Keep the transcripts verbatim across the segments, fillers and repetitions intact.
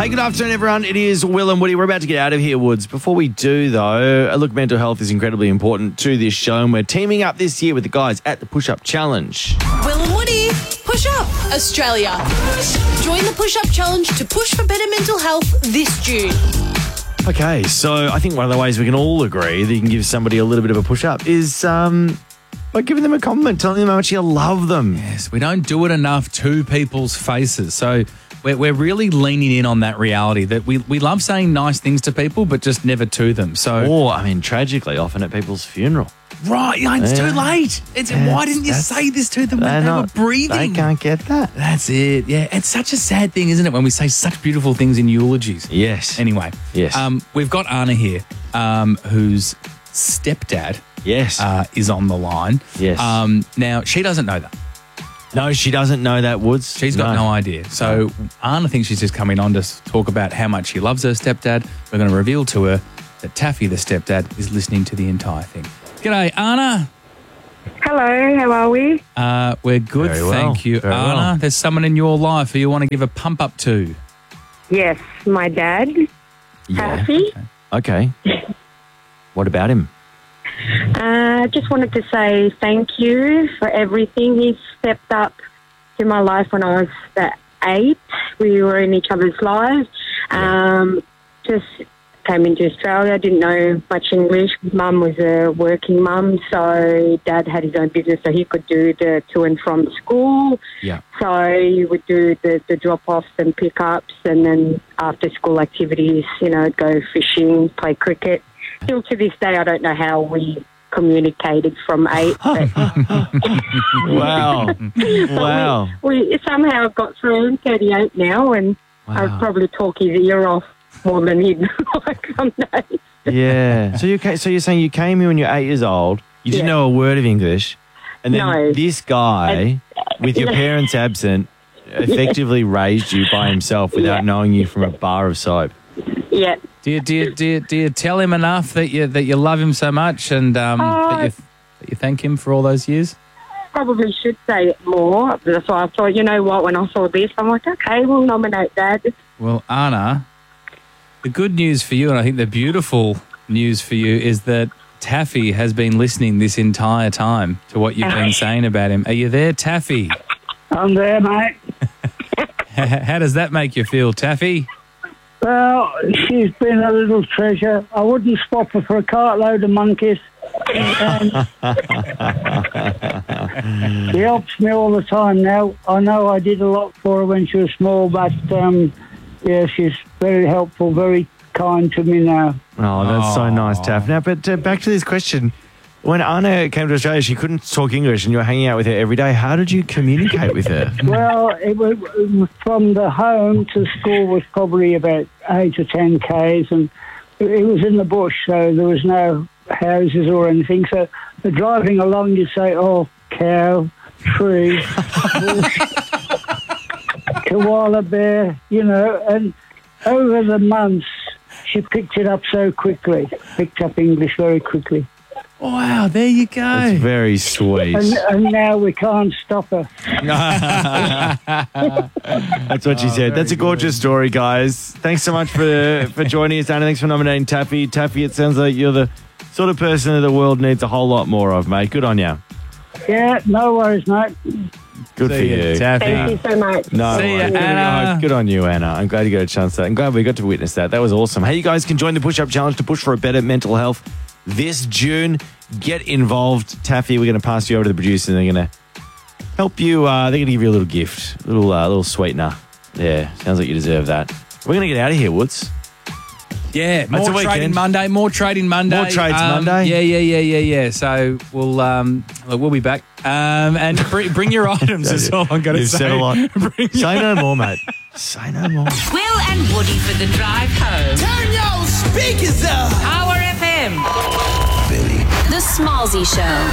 Hey, good afternoon, everyone. It is Will and Woody. We're about to get out of here, Woods. Before we do, though, look, mental health is incredibly important to this show, and we're teaming up this year with the guys at the Push Up Challenge. Will and Woody, Push Up Australia. Join the Push Up Challenge to push for better mental health this June. Okay, so I think one of the ways we can all agree that you can give somebody a little bit of a push-up is um, by giving them a compliment, telling them how much you love them. Yes, we don't do it enough to people's faces. So we're, we're really leaning in on that reality that we, we love saying nice things to people, but just never to them. So, Or, I mean, tragically, often at people's funeral. right, yeah, it's Yeah. too late. It's Yeah, why didn't you that's- say this to them when They're they not, were breathing? They can't get that. That's it. Yeah, it's such a sad thing, isn't it, when we say such beautiful things in eulogies? Yes. Anyway, Yes. Um, we've got Anna here, um, whose stepdad Yes. uh, is on the line. Yes. Um, now she doesn't know that. no, she doesn't know that, Woods. She's got no, idea. So Anna thinks she's just coming on to s- talk about how much she loves her stepdad. We're going to reveal to her that Taffy, the stepdad, is listening to the entire thing. G'day, Anna. Hello, how are we? Uh, we're good, Very well, thank you. very Anna, well. there's someone in your life who you want to give a pump up to. Yes, my dad, Taffy. Okay. What about him? Uh, just wanted to say thank you for everything. He stepped up to my life when I was uh, eight. We were in each other's lives. Um, just came into Australia, didn't know much English. Mum was a working mum, so Dad had his own business, so he could do the to and from school. Yeah. So he would do the, the drop-offs and pick-ups, and then after-school activities, you know, go fishing, play cricket. Still to this day, I don't know how we communicated from eight. But Wow. wow. we, we somehow got through. I'm thirty-eight now, and Wow. I'd probably talk his ear off more than he'd like some days. Yeah. So you ca- so you're saying you came here when you're eight years old. You didn't Yeah. know a word of English, and then No. this guy, with your parents absent, effectively raised you by himself without Yeah. knowing you from a bar of soap. Yeah. Do you, do you, do you, do you tell him enough that you that you love him so much and um, Uh, that, you, that you thank him for all those years? Probably should say it more. That's why I thought, you know what, when I saw this, I'm like, okay, we'll nominate Dad. Well, Anna, the good news for you, and I think the beautiful news for you, is that Taffy has been listening this entire time to what you've been saying about him. Are you there, Taffy? I'm there, mate. How does that make you feel, Taffy? Well, she's been a little treasure. I wouldn't swap her for a cartload of monkeys. And she helps me all the time now. I know I did a lot for her when she was small, but um, yeah, she's very helpful, very kind to me now. Oh, that's so nice, Taff. Now, but uh, back to this question. When Anna came to Australia, she couldn't talk English and you were hanging out with her every day. How did you communicate with her? Well, it was, it was from the home to school was probably about eight or ten k's, and it, it was in the bush, so there was no houses or anything. So the driving along, you say, "Oh, cow, tree, bush, koala bear," you know. And over the months, she picked it up so quickly. Picked up English very quickly. Wow, there you go. That's very sweet. And, and now we can't stop her. That's what she said. That's a gorgeous story, guys. Thanks so much for for joining us, Anna. Thanks for nominating Taffy. Taffy, it sounds like you're the sort of person that the world needs a whole lot more of, mate. Good on you. Yeah, no worries, mate. Good for See ya, you. Taffy. Thank you so much. No, See ya, worries. Anna. Oh, good on you, Anna. I'm glad you got a chance to that. I'm glad we got to witness that. That was awesome. Hey, you guys can join the Push Up Challenge to push for a better mental health this June. Get involved. Taffy, we're going to pass you over to the producer and they're going to help you. Uh, they're going to give you a little gift, a little, uh, little sweetener. Yeah, sounds like you deserve that. We're going to get out of here, Woods. Yeah, more It's a trading weekend. Monday, more trading Monday. More trades Um, Monday? Yeah, yeah, yeah, yeah, yeah. So we'll um, look, we'll be back. Um, and bring, bring your items is all I'm going to You've say. said a lot. Bring Say no more, mate. Say no more. Will and Woody for the drive home. Turn your speakers up. Power F M. The Smallsy Show.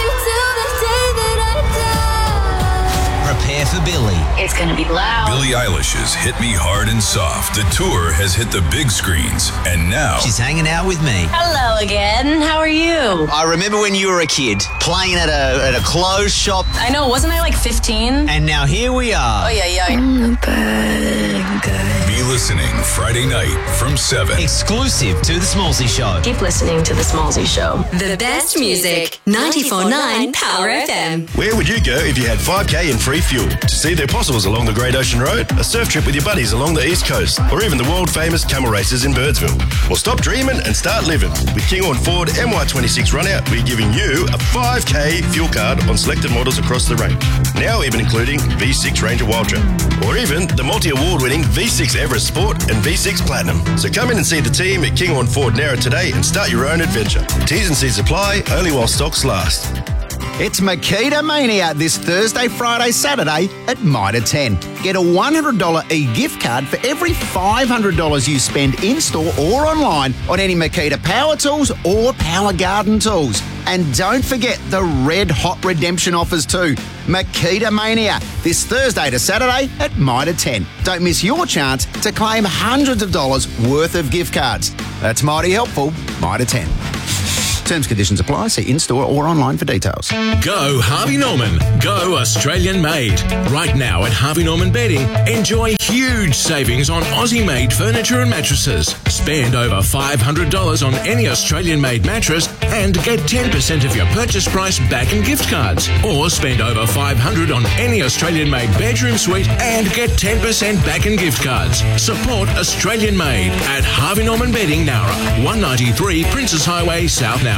Prepare for Billy. It's going to be loud. Billie Eilish's Hit Me Hard and Soft. The tour has hit the big screens, and now She's hanging out with me. Hello again. How are you? I remember when you were a kid playing at a at a clothes shop, I know, wasn't I like fifteen? and now here we are. Oh, yeah, yeah. be listening Friday night from seven. Exclusive to The Smallsy Show. Keep listening to The Smallsy Show. The best music. ninety-four point nine Power F M. Where would you go if you had five K in free fuel? To see the Possibles along the Great Ocean Road, a surf trip with your buddies along the East Coast, or even the world-famous camel races in Birdsville? Well, stop dreaming and start living. With Kinghorn Ford M Y twenty-six Runout, we're giving you a five K fuel card on selected models across the range. Now even including V six Ranger Wildtrak, or even the multi-award-winning V six Everest Sport and V six Platinum. So come in and see the team at Kinghorn Ford Narra today and start your own adventure. T's and C's apply, only while stocks last. It's Makita Mania this Thursday, Friday, Saturday at Mitre ten. Get a one hundred dollars e-gift card for every five hundred dollars you spend in-store or online on any Makita power tools or power garden tools. And don't forget the red hot redemption offers too. Makita Mania this Thursday to Saturday at Mitre ten. Don't miss your chance to claim hundreds of dollars worth of gift cards. That's mighty helpful. Mitre ten. Terms, conditions apply. See in-store or online for details. Go Harvey Norman. Go Australian made. Right now at Harvey Norman Bedding, enjoy huge savings on Aussie-made furniture and mattresses. Spend over five hundred dollars on any Australian-made mattress and get ten percent of your purchase price back in gift cards. Or spend over five hundred dollars on any Australian-made bedroom suite and get ten percent back in gift cards. Support Australian-made at Harvey Norman Bedding, Nowra, one ninety-three Princess Highway, South Nowra.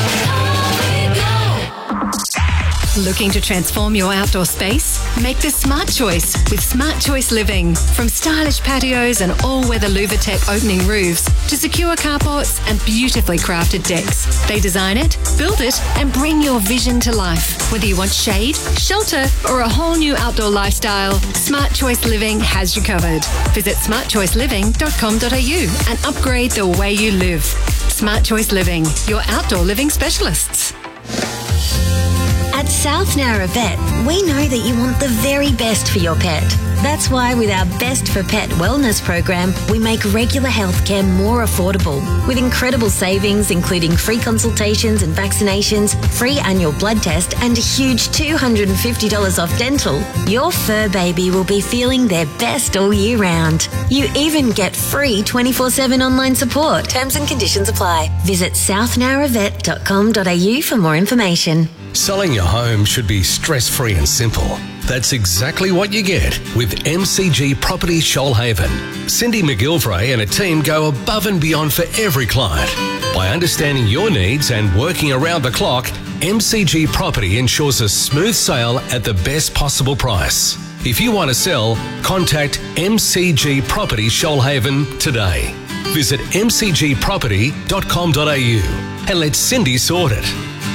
Looking to transform your outdoor space? Make the smart choice with Smart Choice Living. From stylish patios and all-weather Luvatech opening roofs to secure carports and beautifully crafted decks. They design it, build it, and bring your vision to life. Whether you want shade, shelter, or a whole new outdoor lifestyle, Smart Choice Living has you covered. Visit smart choice living dot com dot a u and upgrade the way you live. Smart Choice Living, your outdoor living specialists. At South Nowra Vet, we know that you want the very best for your pet. That's why with our Best for Pet wellness program, we make regular healthcare more affordable. With incredible savings, including free consultations and vaccinations, free annual blood test, and a huge two hundred fifty dollars off dental, your fur baby will be feeling their best all year round. You even get free twenty-four seven online support. Terms and conditions apply. Visit south nowra vet dot com dot a u for more information. Selling your home should be stress-free and simple. That's exactly what you get with M C G Property Shoalhaven. Cindy McGilvray and a team go above and beyond for every client. By understanding your needs and working around the clock, M C G Property ensures a smooth sale at the best possible price. If you want to sell, contact M C G Property Shoalhaven today. Visit m c g property dot com dot a u and let Cindy sort it.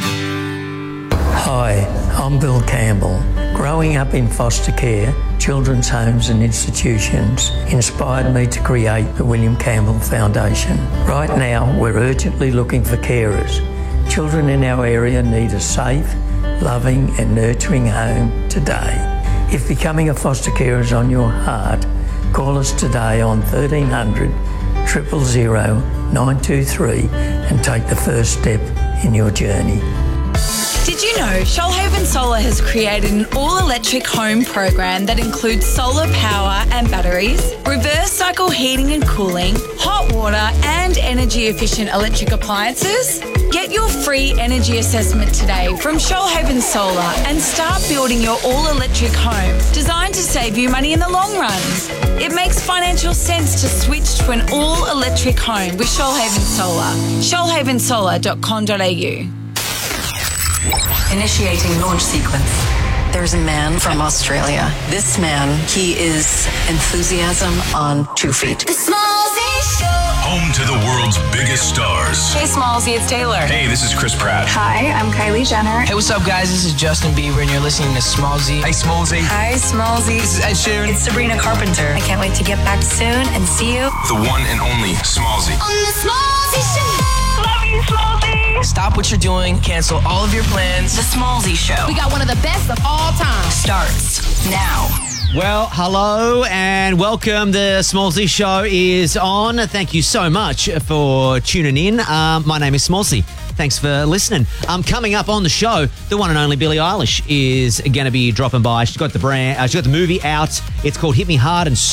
Hi, I'm Bill Campbell. Growing up in foster care, children's homes and institutions inspired me to create the William Campbell Foundation. Right now, we're urgently looking for carers. Children in our area need a safe, loving and nurturing home today. If becoming a foster carer is on your heart, call us today on thirteen hundred, zero zero zero, nine two three and take the first step in your journey. Did you know Shoalhaven Solar has created an all-electric home program that includes solar power and batteries, reverse cycle heating and cooling, hot water and energy-efficient electric appliances? Get your free energy assessment today from Shoalhaven Solar and start building your all-electric home designed to save you money in the long run. It makes financial sense to switch to an all-electric home with Shoalhaven Solar. shoalhaven solar dot com dot a u. Initiating launch sequence. There's a man from Australia. This man, he is enthusiasm on two feet. The Smallsy Show. Home to the world's biggest stars. Hey, Smallsy, it's Taylor. Hey, this is Chris Pratt. Hi, I'm Kylie Jenner. Hey, what's up, guys? This is Justin Bieber, and you're listening to Smallsy. Hey, Smallsy. Hi, Smallsy. This is Ed Sheeran. It's Sabrina Carpenter. I can't wait to get back soon and see you. The one and only Smallsy. On the Smallsy Show. Love you, Smallsy. Stop what you're doing. Cancel all of your plans. The Smallsy Show. We got one of the best of all time. Starts now. Well, hello and welcome. The Smallsy Show is on. Thank you so much for tuning in. Um, my name is Smallsy. Thanks for listening. Um, coming up on the show, the one and only Billie Eilish is going to be dropping by. She's got the brand. Uh, she's got the movie out. It's called Hit Me Hard and Soft.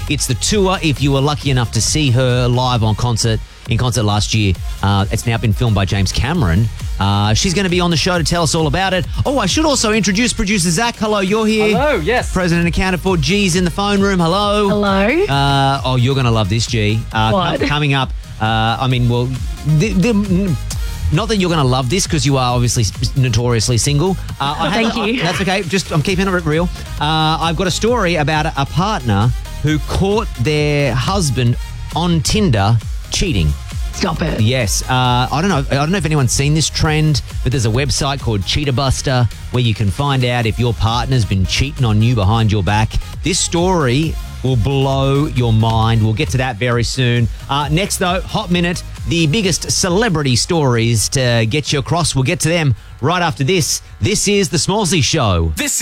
It's the tour. If you were lucky enough to see her live on concert, in concert last year, uh, it's now been filmed by James Cameron. Uh, she's going to be on the show to tell us all about it. Oh, I should also introduce producer Zach. Hello, you're here. Hello, yes. President accounted for. G's in the phone room. Hello. Hello. Uh, oh, you're going to love this, G. Uh, What? com- coming up, uh, I mean, well, the, the, not that you're going to love this because you are obviously notoriously single. Uh, I Thank have- you. That's okay. Just I'm keeping it real. Uh, I've got a story about a, a partner who caught their husband on Tinder cheating. Stop it. Yes. Uh, I don't know. I don't know if anyone's seen this trend, but there's a website called Cheater Buster where you can find out if your partner's been cheating on you behind your back. This story will blow your mind. We'll get to that very soon. Uh, next, though, Hot Minute, the biggest celebrity stories to get you across. We'll get to them right after this. This is The Smallsy Show. This